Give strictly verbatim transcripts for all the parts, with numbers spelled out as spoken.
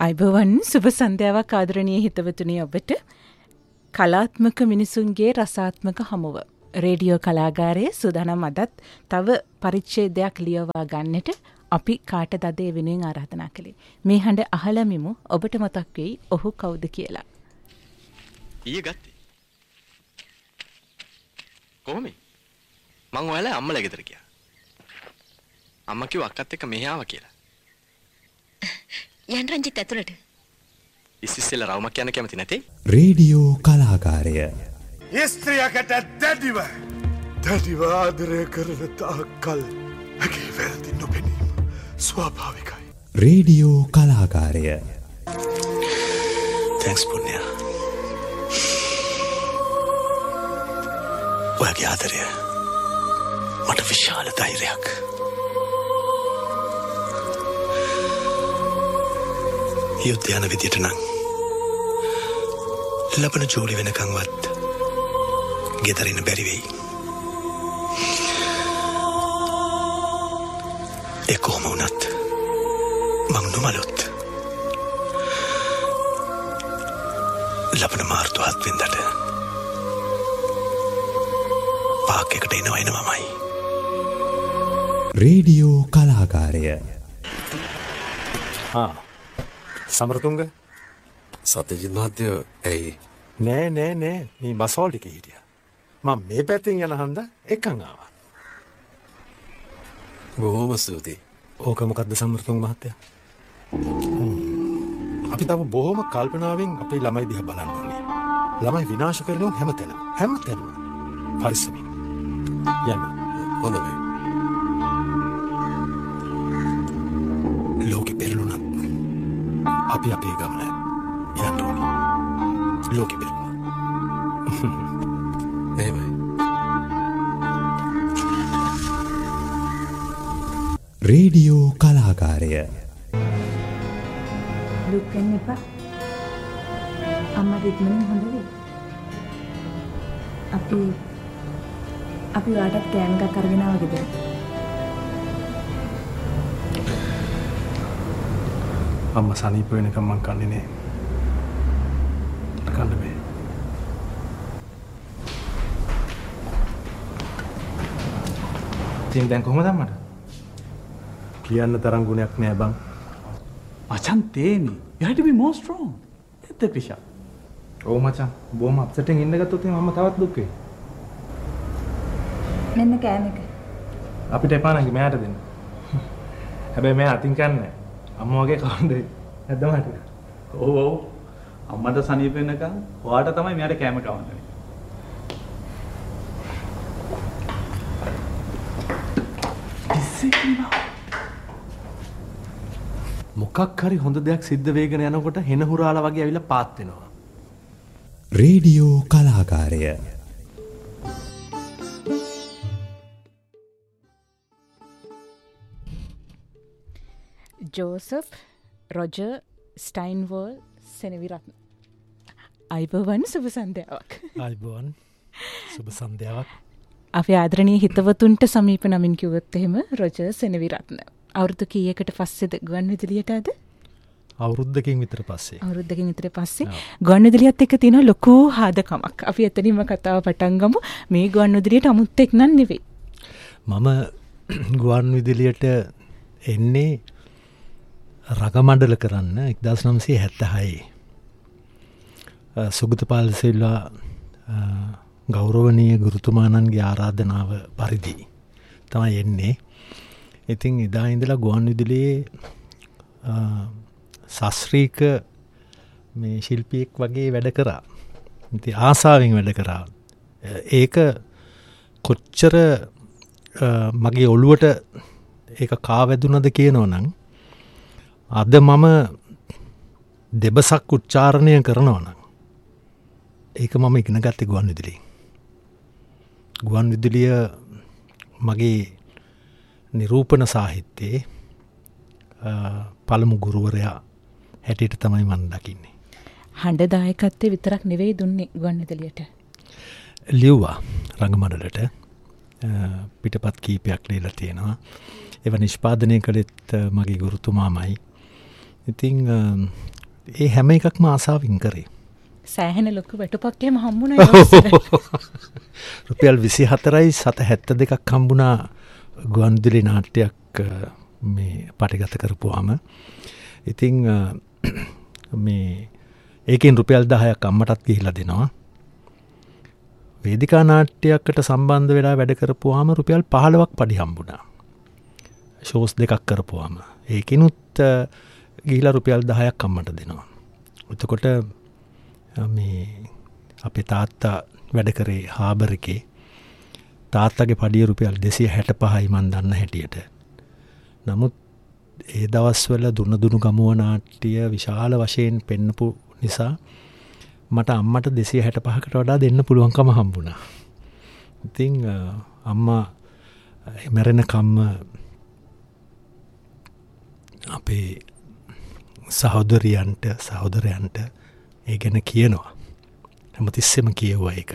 අයිබෝවන් සුබ සන්ධ්‍යාවක් ආදරණීය හිතවතුනි ඔබට කලාත්මක මිනිසුන්ගේ රසාත්මක හමුව රේඩියෝ කලාගාරයේ සූදානම් අදත් තව පරිච්ඡේදයක් ලියවා ගන්නට අපි කාටද අද වෙනුවෙන් ආරාධනා කළේ. මේ හඬ අහලමිමු ඔබට මතක් වෙයි ඔහු කවුද කියලා. ඊයේ ගත්තේ කොහොමද? මං ඔයාලා අම්මලා ගෙදර ගියා. අම්මා කිව්වා අක්කත් එක්ක මෙහි ආවා කියලා. යන් රංජිත් ඇතුළට. ඉස්සිස්සෙලා රවුමක් යන්න කැමති නැතේ? රේඩියෝ කලාකාරය. ස්ත්‍රියකට දැඩිව දැඩිව ආදරය කරන තාක්කල් ඇගේ වැරදි නොපෙනීම ස්වාභාවිකයි. රේඩියෝ කලාකාරය. තැන්ක්ස් පුණ්‍යා. ඔයාගේ ආදරය මට විශාල ධෛර්යයක්. යුද්ධ යන විදියට නම් ලබන ජෝලි වෙනකන්වත් ගෙදර ඉන්න බැරි වෙයි. ඒ කොහොම වුණත් මං නොමලොත් ලබන මාර්තු හත් වෙනිදාට පාක් එකට එනවා එනවාමයි. රේඩියෝ කලාකාරය. හා සමරතුංග සත්‍යජිත් මහත්තයෝ ඇයි? නෑ නෑ නෑ මේ බසෝල් ටිකේ හිටියා. මම මේ පැත්තෙන් යන හන්ද එකන් ආවා. බොහොම ස්තුතියි. ඕක මොකද්ද සමරතුංග මහත්තයා? අපි තව බොහොම කල්පනාවෙන් අපේ ළමයි දිහා බලන්න ඕනේ. ළමයි විනාශ කරනු හැමතැනම හැමතැනම පරිස්සමින් යන්න. හොඳයි. ලෝකෙ පෙරළුණා. අපි අපේ ගමන යන්න ඕනේ. ලෝකෙ පෙරළුණා. එහෙමයි. රේඩියෝ කලාකාරය. ලුක් වෙන්න එපා. අම්මට ඉක්මනින් හොඳ වෙයි. අපි අපි ඔයාටත් කෑම එකක් අරගෙන ආවා ගෙදර. අම්මා සනීප වෙනකම් මං කන්නේ නෑ. කන්න බෑ. ඉතින් දැන් කොහමද අම්මට? කියන්න තරම් ගුණයක් නෑ බං. මචන් තේනි. You have to be more strong. එත් ක්‍රිෂා. ඔව් මචන්. බොහොම අප්සෙට් එකෙන් ඉන්න ගත්තොත් එහෙනම් අම්මා තවත් දුක් වෙයි. මෙන්න කෑම එක. අපිට එපා නංගි මෑට දෙන්න. හැබැයි මෑ අතින් කන්නේ. අම්මා වගේ කවුන්දේ නැද්ද මට? ඔව් ඔව්. අම්මට සනීප වෙනකන් ඔයාට තමයි මෙයාට කෑම කවන්නේ. මොකක් හරි හොඳ දෙයක් සිද්ධ වෙගෙන යනකොට හෙන හුරාලා වගේ ඇවිල්ලා පාත් වෙනවා. රේඩියෝ කලාකාරය. Joseph Roger ස්ටයින්වෝල් Seneviratne. අයිබෝවන් සුබ සන්ධ්‍යාවක්. අයිබෝවන් සුබ සන්ධ්‍යාවක්. අපේ ආදරණීය හිතවතුන්ට සමීප නමින් කිව්වොත් එහෙම රොජර් සෙනවිරත්න. අවුරුදු කීයකට පස්සේද ගුවන්විදුලියට ආද? අවුරුද්දකින් විතර පස්සේ. අවුරුද්දකින් විතර පස්සේ ගුවන්විදුලියත් එක්ක තියෙන ලොකු හාදකමක්. අපි එතනින්ම කතාව පටන් ගමු. මේ ගුවන්විදුලියට අමුත් එක් නන් නෙවෙයි. මම ගුවන්විදුලියට එන්නේ රගමණ්ඩල කරන්න එක්දාස් නවසිය හැත්තහයේ සුගතපාල සිල්වා ගෞරවනීය ගුරුතුමාණන්ගේ ආරාධනාව පරිදි තමයි එන්නේ. ඉතින් එදා ඉඳලා ගුවන්විදුලියේ ශාස්ත්‍රීය මේ ශිල්පියෙක් වගේ වැඩ කරා. ඉතින් ආසාවෙන් වැඩ කරා. ඒක කොච්චර මගේ ඔළුවට ඒක කාවැදුනද කියනවනම් අද මම දෙබසක් උච්චාරණය කරනවා නම් ඒක මම ඉගෙන ගත්තේ ගුවන්විදුලියෙන්. ගුවන්විදුලිය මගේ නිරූපණ සාහිත්‍යයේ පළමු ගුරුවරයා හැටියට තමයි මම දකින්නේ. හඬ දායකත්වයේ විතරක් නෙවෙයි දුන්නේ ගුවන්විදුලියට. ලිව්වා රංගමඩලට පිටපත් කීපයක් ලියලා තියෙනවා. ඒව නිෂ්පාදනය කළෙත් මගේ ගුරුතුමාමයි. ඉතින් ඒ හැම එකක්ම ආසාවෙන් කරේ. සෑහෙන ලොකු වැටුපක්කේම හම්බුණා. රුපියල් විසි හතරයි සත හැත්ත දෙකක් හම්බුණා ගුවන්විදුලි නාට්‍යයක් මේ පටිගත කරපුවාම. ඉතින් මේ ඒකෙන් රුපියල් දහයක් අම්මටත් ගිහිලා දෙනවා. වේදිකා නාට්‍යයකට සම්බන්ධ වෙලා වැඩ කරපුවාම රුපියල් පහළොවක් පඩි හම්බුණා. ෂෝස් දෙකක් කරපුවාම ඒකිනුත් ගිහිලා රුපියල් දහයක් අම්මට දෙනවා. එතකොට මේ අපේ තාත්තා වැඩ කරේ හාබර් එකේ. තාත්තගේ පඩිය රුපියල් දෙසිය හැට පහයි මන් දන්න හැටියට. නමුත් ඒ දවස්වල දුන්න දුනු ගමුව නාට්‍ය විශාල වශයෙන් පෙන්නපු නිසා මට අම්මට දෙසිය හැට පහකට වඩා දෙන්න පුළුවන්කම හම්බුණා. ඉතින් අම්මා මැරෙන කම්ම අපේ සහෝදරියන්ට සහෝදරයන්ට ඒ ගැන කියනවා. හැමතිස්සෙම කියවුවා ඒක.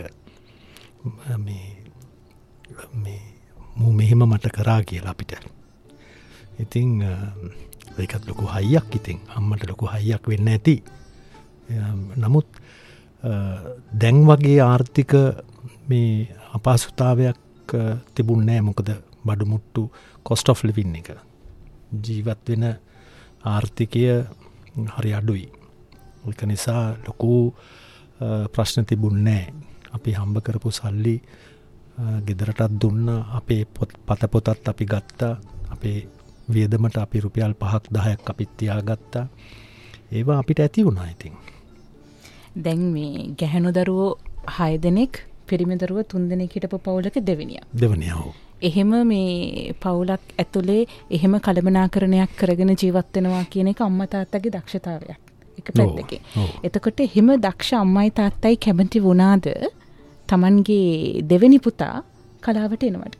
මේ මූ මෙහෙම මට කරා කියලා අපිට. ඉතින් ඒකත් ලොකු හයියක්. ඉතින් අම්මට ලොකු හයියක් වෙන්න ඇති. නමුත් දැන් වගේ ආර්ථික මේ අපහසුතාවයක් තිබුණ නෑ. මොකද බඩුමුට්ටු කොස්ට් ඔෆ් ලිවින් එක ජීවත් වෙන ආර්ථිකය හරි අඩුයි. ඒක නිසා ලොකු ප්‍රශ්න තිබුණ නෑ. අපි හම්බ කරපු සල්ලි ගෙදරටත් දුන්න. අපේ පත පොතත් අපි ගත්තා. අපේ වියදමට අපි රුපියල් පහක් දහයක් අපිත් තියාගත්තා. ඒවා අපිට ඇති වුණා. ඉතින් දැන් මේ ගැහැණු දරුවෝ හය දෙනෙක් පිරිමි දරුවෝ තුන් දෙනෙක් හිටපු පවුලක දෙවෙනියා. දෙවෙනියා. ඔව්. එහෙම මේ පවුලක් ඇතුලේ එහෙම කළමනාකරණයක් කරගෙන ජීවත් වෙනවා කියන එක අම්මා තාත්තගේ දක්ෂතාවයක්. එක පැත්තකින්. එතකොට එහෙම දක්ෂ අම්මයි තාත්තයි කැමති වුණාද Tamanගේ දෙවෙනි පුතා කලාවට එනවට?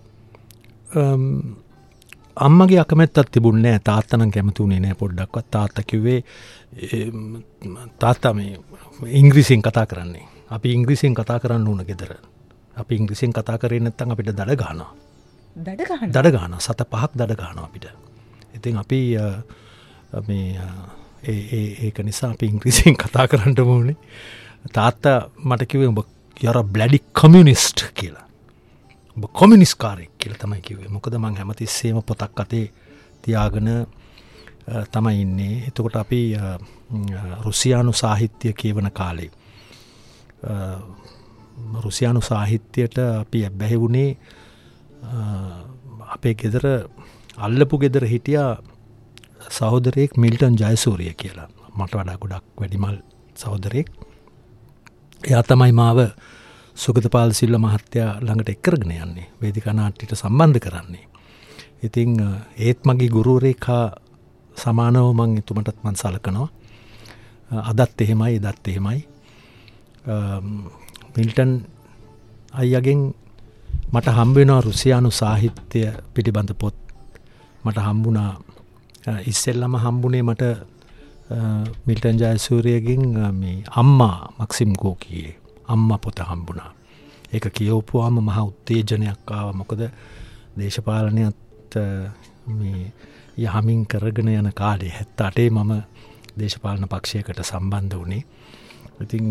අම්මගේ අකමැත්තක් තිබුණේ නැහැ. තාත්තා නම් කැමති වුණේ නැහැ පොඩ්ඩක්වත්. තාත්තා කිව්වේ තාත්තා මේ ඉංග්‍රීසියෙන් කතා කරන්නේ. අපි ඉංග්‍රීසියෙන් කතා කරන්න ඕන ගෙදර. අපි ඉංග්‍රීසියෙන් කතා කරේ නැත්නම් අපිට දඩ ගන්නවා. දඩ ගන්නවා. දඩ ගන්නවා. සත පහක් දඩ ගන්නවා අපිට. ඉතින් අපි මේ ඒ ඒක නිසා අපි ඉංග්‍රීසියෙන් කතා කරන්න ඕනේ. තාත්තා මට කිව්වේ ඔබ you're a bloody communist කියලා. ඔබ කොමියුනිස්ට් කාරයෙක් කියලා තමයි කිව්වේ. මොකද මං හැමතිස්සෙම පොතක් අතේ තියාගෙන තමයි ඉන්නේ. එතකොට අපි රුසියානු සාහිත්‍ය කියවන කාලේ රුසියානු සාහිත්‍යයට අපි ඇබ්බැහි වුණේ අපේ ගෙදර අල්ලපු ගෙදර හිටියා සහෝදරයෙක් මිල්ටන් ජයසූරිය කියලා. මට වඩා ගොඩක් වැඩිමල් සහෝදරයෙක්. එයා තමයි මාව සුගතපාල සිල්ව මහත්තයා ළඟට එක් කරගෙන යන්නේ. වේදිකා නාට්‍යයට සම්බන්ධ කරන්නේ. ඉතින් ඒත් මගේ ගුරුවරයෙක් හා සමානව මං එතුමටත් මං සලකනවා. අදත් එහෙමයි, එදත් එහෙමයි. මිල්ටන් අයියාගෙන් මට හම්බ වෙනවා රුසියානු සාහිත්‍ය පිළිබඳ පොත්. මට හම්බුණා ඉස්සෙල්ලම හම්බුනේ මට මිල්ටන් ජයසූරියගෙන් මේ අම්මා මක්සිම් ගෝකීගේ අම්මා පොත හම්බුණා. ඒක කියවපුවාම මහා උත්තේජනයක් ආවා. මොකද දේශපාලනයත් මේ යහමින් කරගෙන යන කාලේ හැත්තෑ අටේ මම දේශපාලන පක්ෂයකට සම්බන්ධ වුණේ. ඉතින්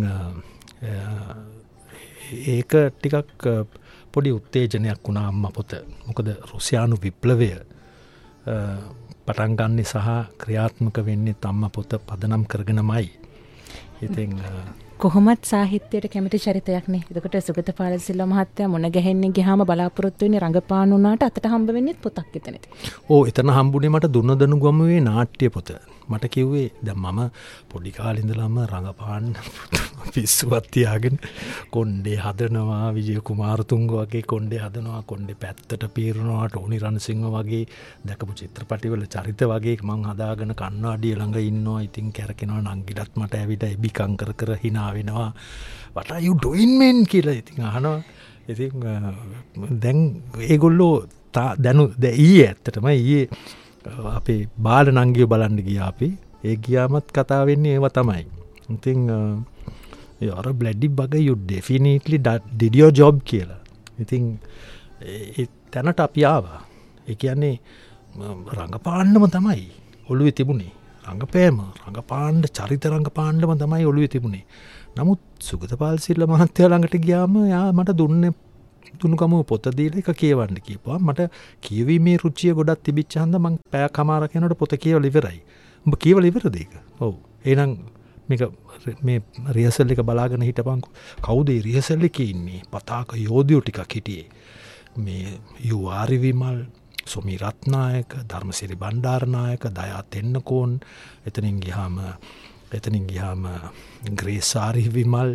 ඒක ටිකක් පොඩි උත්තේජනයක් වුණා අම්මා පොත. මොකද රුසියානු විප්ලවය පටන් ගන්නේ සහ ක්‍රියාත්මක වෙන්නේ අම්මා පොත පදනම් කරගෙනමයි. ඉතින් කොහොමත් සාහිත්‍යයට කැමති චරිතයක් නේ. එතකොට සුගතපාල සිල්වා මහත්තයා මොන ගැහෙන්නේ ගියාම බලාපොරොත්තු වෙන්නේ රංගපාන උනාට අතට හම්බ වෙන්නේ පොතක් එතනදී. ඕ එතන හම්බුනේ මට දුන්න දනු ගමුවේ නාට්‍ය පොත. මට කිව්වේ දැන් මම පොඩි කාලේ ඉඳලම රංගපාන පිස්සුවක් තියාගෙන කොණ්ඩේ හදනවා, විජය කුමාරතුංග වගේ කොණ්ඩේ හදනවා, කොණ්ඩේ පැත්තට පීරනවා, ටෝනි රණසිංහ වගේ දැකපු චිත්‍රපටිවල චරිත වගේ මං හදාගෙන කණ්ණාඩිය ළඟ ඉන්නවා. ඉතින් කැරකෙනවා නංගිලත් මට ඇවිත් එබිකම් කර කර hina වෙනවා. what are you doing man කියලා ඉතින් අහනවා. ඉතින් දැන් ඒගොල්ලෝ දැනු ඊයේ ඇත්තටම ඊයේ අපේ බාල නංගිය බලන්න ගියා අපි. ඒ ගියාමත් කතා වෙන්නේ ඒව තමයි. ඉතින් you're a bloody bugger, you definitely did your job කියලා. ඉතින් ඒ තැනට අපි ආවා. ඒ කියන්නේ රංගපාන්නම තමයි ඔළුවේ තිබුණේ. රඟපෑම රඟපාණ්ඩ චරිත රඟපාණ්ඩම තමයි ඔළුවේ තිබුණේ. නමුත් සුගතපාල් සිල්ල මහත්තයා ළඟට ගියාම යා මට දුන්නේ දුනුකම පොත දීලා එක කියවන්න කියපුවා. මට කියවීමේ රුචිය ගොඩක් තිබිච්ච හන්ද මං පැයක් කමාරක් යනකොට පොත කියවලා ඉවරයි. උඹ කියවලා ඉවරද ඒක? ඔව්. එහෙනම් මේක මේ රිහර්සල් එක බලාගෙන හිටපන්කෝ. කවුද මේ රිහර්සල් එකේ ඉන්නේ? පතාක යෝධයෝ ටිකක් හිටියේ. මේ යුවාරි විමල්, සොමි රත්නායක, ධර්මසිරි බණ්ඩාරනායක, දයා තෙන්නකෝන්, එතනින් ගියාම එතනින් ගියාම ග්‍රේසාරි විමල්,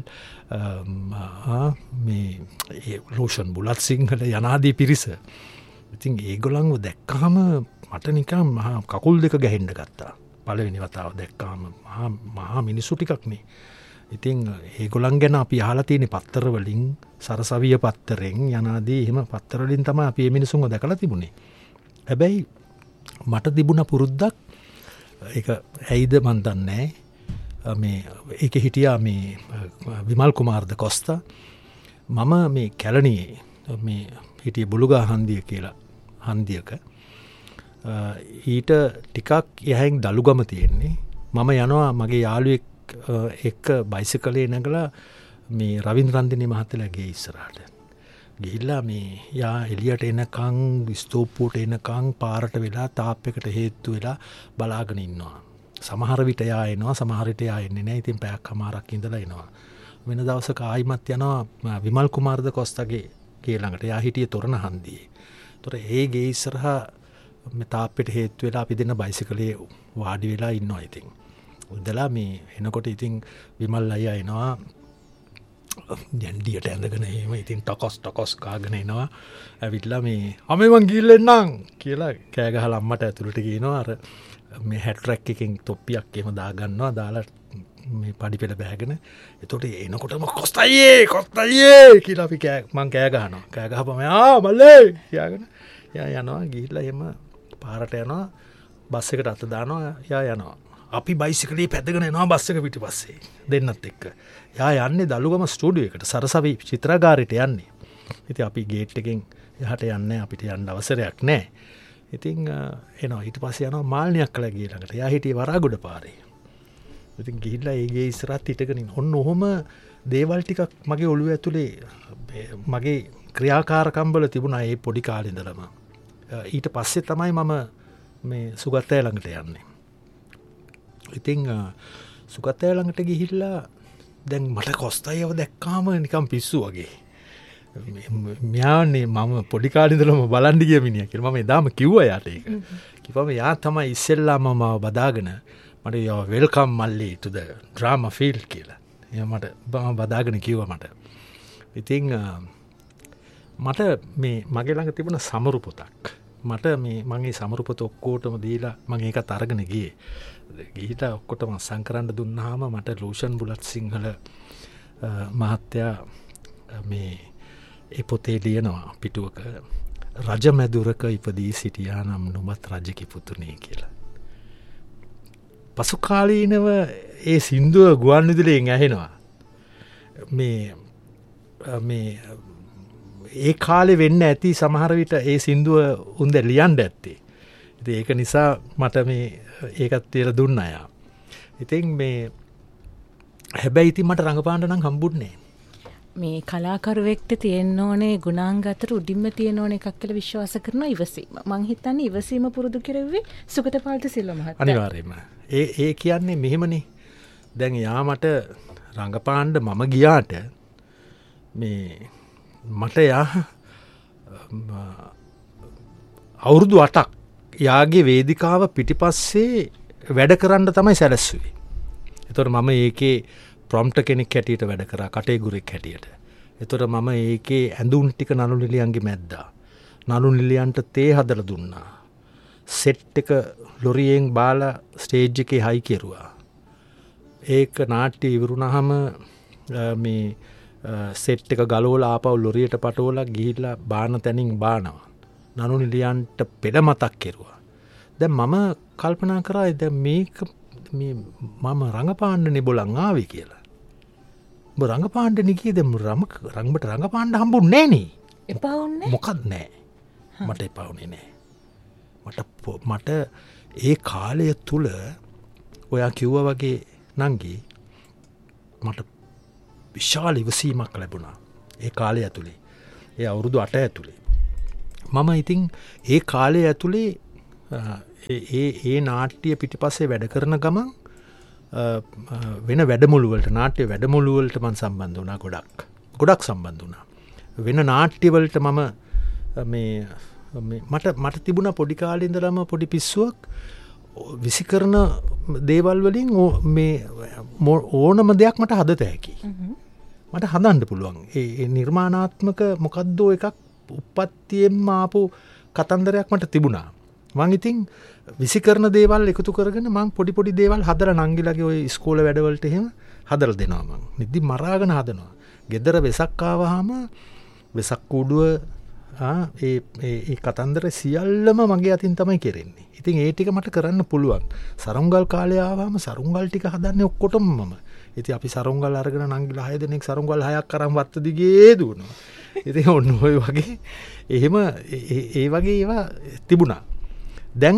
මේ ලෝෂන් බුලත් සිංහල යනාදී පිරිස. ඉතින් ඒගොල්ලන්ව දැක්කහම මට නිකන් මහා කකුල් දෙක ගැහෙන්න ගත්තා. පළවෙනි වතාව දැක්කහම මහා මහා මිනිස්සු ටිකක් නේ. ඉතින් ඒගොල්ලන් ගැන අපි අහලා තියෙන පත්තර වලින්, සරසවිය පත්තරෙන් යනාදී එහෙම පත්තර වලින් තමයි අපි මේ මිනිස්සුන්ව දැකලා තිබුණේ. හැබැයි මට තිබුණ පුරුද්දක් ඒක ඇයිද මන් දන්නේ මේ ඒක හිටියා මේ විමල් කුමාරද කොස්තා. මම මේ කැලණියේ මේ හිටියේ බුලුගා හන්දිය කියලා හන්දියක. ඊට ටිකක් යහෙන් දලුගම තියෙන්නේ. මම යනවා මගේ යාළුවෙක් එක්ක බයිසිකලේ නැගලා මේ රවින්ද්‍ර රන්දිනේ මහත්තයාගේ ඉස්සරහට. ගිහිල්ලා මේ යා එළියට එනකන් ස්තූපුවට එනකන් පාරට වෙලා තාප් එකට හේතු වෙලා බලාගෙන ඉන්නවා. සමහර විට යා එනවා, සමහර විට යා එන්නේ නැහැ. ඉතින් පැයක් කමාරක් ඉඳලා එනවා. වෙන දවසක ආයිමත් යනවා විමල් කුමාරද කොස්තාගේ ගේ ළඟට. යා හිටියේ තොරණ හන්දියේ. ඒතර ඒ ගේ ඉස්සරහා මේ තාප්පෙට හේතු වෙලා අපි දෙන්න බයිසිකලේ වාඩි වෙලා ඉන්නවා. ඉතින් උදලා මේ එනකොට ඉතින් විමල් අයියා එනවා ජැන්ඩියට ඇඳගෙන එහෙම ඉතින් ටකොස් ටකොස් කාගෙන එනවා. ඇවිත්ලා මේ අමේ මං ගිහිල්ලා එන්නම් කියලා කෑ ගහලා අම්මට ඇතුළට ගිනවා. අර මේ හැට් ට්‍රැක් එකකින් තොප්පියක් එහෙම දාගන්නවා. දාලා මේ පඩි පෙළ බෑගෙන. එතකොට එනකොටම කොස්තයියේ කොස්තයියේ කියලා අපි කෑ මං කෑ ගහනවා. කෑ ගහපම ආ මල්ලේ කියාගෙන යා යනවා. ගිහිල්ලා එහෙම පාරට යනවා. බස් එකට අත දානවා. යා යනවා. අපි බයිසිකලේ පැදගෙන යනවා බස් එක පිටිපස්සේ දෙන්නත් එක්ක. යා යන්නේ දලුගම ස්ටුඩියෝ එකට සරසවි චිත්‍රාගාරයට යන්නේ. ඉතින් අපි ගේට් එකෙන් එහාට යන්නේ අපිට යන්න අවසරයක් නැහැ. ඉතින් එනවා ඊට පස්සේ යනවා මාල්නියක් කළා ගිය ළඟට. යා හිටියේ වරාගොඩ පාරේ. ඉතින් ගිහිල්ලා ඒ ගේ ඉස්සරහත් හිටගෙන ඉන්න. ඔන්න ඔහොම දේවල් ටිකක් මගේ ඔළුව ඇතුලේ මගේ ක්‍රියාකාරකම් වල තිබුණා ඒ පොඩි කාලේ ඉඳලම. ඊට පස්සේ තමයි මම මේ සුගතය ළඟට යන්නේ. ඉතින් සුගතය ළඟට ගිහිල්ලා දැන් මට කොස්තයිව දැක්කාම නිකම් පිස්සු වගේ. මෙයානේ මම පොඩි කාලේ ඉඳලම බලන්න ගිය මිනිහා කියලා මම එදාම කිව්වා යාට ඒක. කිව්වම යා තමයි ඉස්සෙල්ලාම මාව බදාගෙන මට යෝ වෙල්කම් මල්ලි to the drama field කියලා. එයා මට බදාගෙන කිව්වා මට. ඉතින් මට මේ මගේ ළඟ තිබුණ සමරු පොතක්. මට මේ මගේ සමරු පොත ඔක්කොටම දීලා මම ඒකත් අරගෙන ගියේ. ගිහිට ඔක්කොටම සංකරන්න දුන්නාම මට ලෝෂන් බුලත් සිංහල මහත්තයා මේ ඒ පොතේ ලියනවා පිටුවක රජ මැදුරක ඉපදී සිටියා නම් නුඹත් රජකි පුතුනේ කියලා. පසු කාලීනව ඒ සින්දුව ගුවන් විදුලියෙන් ඇහෙනවා. මේ මේ ඒ කාලේ වෙන්න ඇති සමහර විට ඒ සින්දුව උන්ද ලියන්න ඇත්තේ. ඉතින් ඒක නිසා මට මේ ඒකත් තියලා දුන්නා යා. ඉතින් මේ හැබැයි ඉතින් මට රංගපාන්න නම් හම්බුන්නේ මේ කලාකරුවෙක්ට තියෙන්න ඕනේ ගුණාංග අතර උඩින්ම තියෙන ඕනේ එකක් කියලා විශ්වාස කරනවා ඉවසීම. මං හිතන්නේ ඉවසීම පුරුදු කෙරෙව්වේ සුගතපාල්ත සිල්ව මහත්තයා. අනිවාර්යයෙන්ම. ඒ ඒ කියන්නේ මෙහෙමනේ. දැන් යා මට රංගපාන්න මම ගියාට මේ මට යා අවුරුදු අටක් යාගේ වේදිකාව පිටිපස්සේ වැඩ කරන්න තමයි සැලැස්සුවේ. එතකොට මම ඒකේ ප්‍රොම්ප්ටර් කෙනෙක් හැටියට වැඩ කරා, කටේගුරෙක් හැටියට. එතකොට මම ඒකේ ඇඳුම් ටික නළු නිලියන්ගේ මැද්දා. නළු නිලියන්ට තේ හදලා දුන්නා. සෙට් එක ලොරියෙන් බාලා ස්ටේජ් එකේ හයි කෙරුවා. ඒක නාට්‍ය ඉවරුනහම මේ සෙට් එක ගලවලා ආපහු ලොරියට පටවලා ගිහිල්ලා බාන තැනින් බානවා. නළු නිලියන්ට පෙළ මතක් කෙරුවා. දැන් මම කල්පනා කරා දැන් මේක මේ මම රංගපාන්නනේ බොලන් ආවේ කියලා. ඔබ රංගපාන්නනේ කීයද රංගබට රංගපාන්න හම්බුන්නේ නෑනේ. එපා වුනේ. මොකද නෑ. මට එපා වුනේ නෑ. මට මට ඒ කාලය තුල ඔයා කිව්වා වගේ නංගි මට විශාල ඉවසීමක් ලැබුණා ඒ කාලය ඇතුළේ. ඒ අවුරුදු අට ඇතුළේ. මම ඉතින් ඒ කාලය ඇතුළේ ඒ ඒ නාට්‍ය පිටිපස්සේ වැඩ කරන ගමන් වෙන වැඩමුළුවලට නාට්‍ය වැඩමුළුවලට මං සම්බන්ධ වුණා ගොඩක්. ගොඩක් සම්බන්ධ වුණා. වෙන නාට්‍යවලට මම මේ මට මට තිබුණ පොඩි කාලේ ඉඳලම පොඩි පිස්සුවක් විසි කරන දේවල් වලින් මේ ඕනම දෙයක් මට හදත හැකි. මට හදන්න පුළුවන්. ඒ නිර්මාණාත්මක මොකද්දෝ එකක් උප්පත්තියෙන්ම ආපු කතන්දරයක් මට තිබුණා. මං ඉතින් විසි කරන දේවල් එකතු කරගෙන මං පොඩි පොඩි දේවල් හදලා නංගිලගේ ඔය ඉස්කෝලේ වැඩවලට එහෙම හදලා දෙනවා මං. නිදි මරාගෙන හදනවා. ගෙදර වෙසක් ආවහම වෙසක් කූඩුව ඒ ඒ කතන්දර සියල්ලම මගේ අතින් තමයි කෙරෙන්නේ. ඉතින් ඒ ටික මට කරන්න පුළුවන්. සරුංගල් කාලේ ආවම සරුංගල් ටික හදන්නේ ඔක්කොටම මම. ඉතින් අපි සරුංගල් අරගෙන නංගිලා හය දෙනෙක් සරුංගල් හයක් අරන් වත්ත දිගේ දුවනවා. ඉතින් ඔන්න ඔය වගේ එහෙම ඒ වගේ ඒවා තිබුණා. දැන්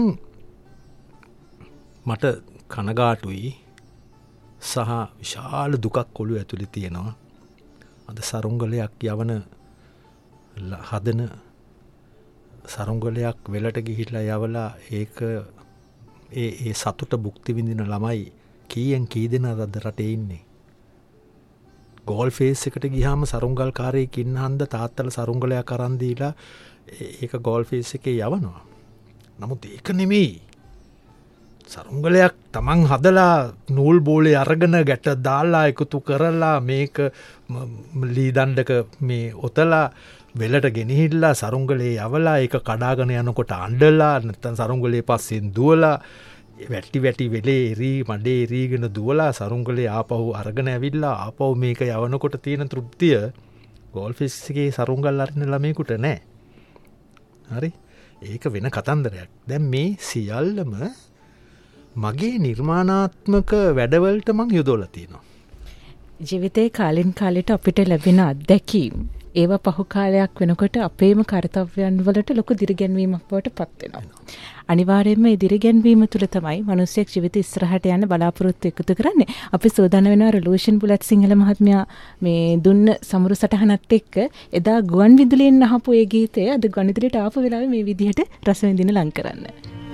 මට කනගාටුයි සහ විශාල දුකක් ඔළුව ඇතුලේ තියෙනවා. අද සරුංගලයක් යවන හදන සරුංගලයක් වෙලට ගිහිල්ලා යවලා ඒක ඒ ඒ සතුට භුක්ති විඳින ළමයි කීයෙන් කී දෙනාද රටේ ඉන්නේ. ගෝල් ෆේස් එකට ගියාම සරුංගල් කාරයෙක් ඉන්න හන්ද තාත්තලා සරුංගලයක් අරන් දීලා ඒක ගෝල් ෆේස් එකේ යවනවා. නමුත් ඒක නෙමෙයි. සරුංගලයක් තමන් හදලා නූල් බෝලේ අරගෙන ගැට දාලා එකතු කරලා මේක ලී දණ්ඩක මේ ඔතලා වෙලට ගෙනහිල්ලා සරුංගලේ යවලා ඒක කඩාගෙන යනකොට අඬලා නැත්නම් සරුංගලේ පස්සෙන් දුවලා වැටි වැටි වෙලේ එරී මඩේ එරීගෙන දුවලා සරුංගලේ ආපහු අරගෙන ඇවිල්ලා ආපහු මේක යවනකොට තියෙන තෘප්තිය ගෝල් ෆිෂ් එකේ සරුංගල් අරින ළමයෙකුට නැහැ. හරි? ඒක වෙන කතන්දරයක්. දැන් මේ සියල්ලම මගේ නිර්මාණාත්මක වැඩවලට මං යොදවලා තියෙනවා. ජීවිතේ කාලින් කාලෙට අපිට ලැබෙන අත්දැකීම් ඒවා පහු කාලයක් වෙනකොට අපේම කාර්යයන් වලට ලොකු දිරිගැන්වීමක් බවට පත් වෙනවා. අනිවාර්යයෙන්ම මේ දිරිගැන්වීම තුළ තමයි මිනිස්සෙක් ජීවිත ඉස්සරහට යන්න බලාපොරොත්තු එකතු කරන්නේ. අපි සෝදානම් වෙනවා රෙලූෂන් බුලත් සිංහල මහත්මයා මේ දුන්න සමුරු සටහනත් එක්ක එදා ගුවන් විදුලියෙන් අහපු ඒ ගීතය අද ගුවන් විදුලියට ආපු වෙලාවේ මේ විදිහට රස විඳින ලං කරන්න.